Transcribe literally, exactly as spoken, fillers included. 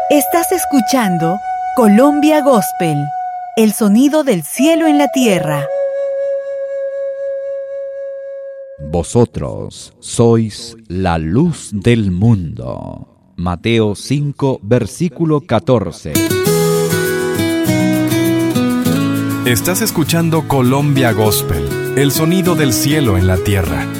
Estás escuchando Colombia Gospel, el sonido del cielo en la tierra. Vosotros sois la luz del mundo. Mateo cinco, versículo catorce. Estás escuchando Colombia Gospel, el sonido del cielo en la tierra.